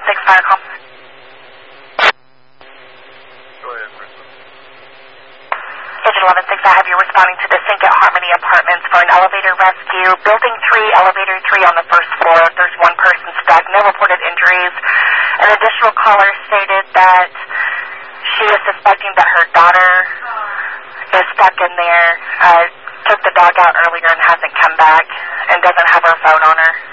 11-6 fire call. Go ahead, Kristen. Agent 11-6, I have you responding to the Sink at Harmony Apartments for an elevator rescue. Building 3, elevator 3 on the first floor. There's one person stuck, no reported injuries. An additional caller stated that she is suspecting that her daughter is stuck in there. Took the dog out earlier and hasn't come back and doesn't have her phone on her.